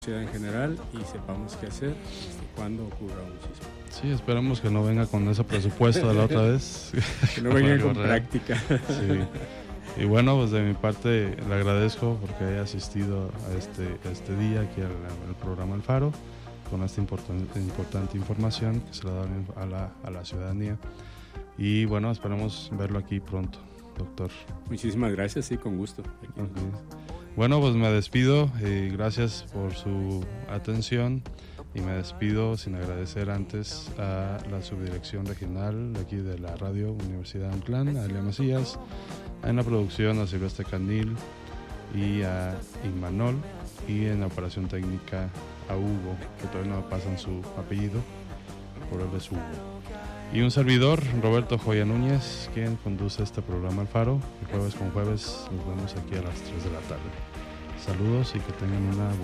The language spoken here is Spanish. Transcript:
en general y sepamos qué hacer cuando ocurra un sismo. Sí, esperamos que no venga con ese presupuesto de la otra vez. Que no venga con práctica. Sí. Y bueno, pues de mi parte le agradezco porque haya asistido a este día aquí al programa El Faro con esta importante información que se le da a la ciudadanía. Y bueno, esperamos verlo aquí pronto, doctor. Muchísimas gracias, sí, con gusto. Okay. Bueno, pues me despido y gracias por su atención. Y me despido sin agradecer antes a la subdirección regional de aquí de la radio Universidad de Anclán, a Elia Macías, en la producción a Silvestre Canil y a Imanol, y en la operación técnica a Hugo, que todavía no me pasan su apellido, por él es Hugo. Y un servidor, Roberto Joya Núñez, quien conduce este programa El Faro, y jueves con jueves nos vemos aquí a las 3 de la tarde. Saludos y que tengan una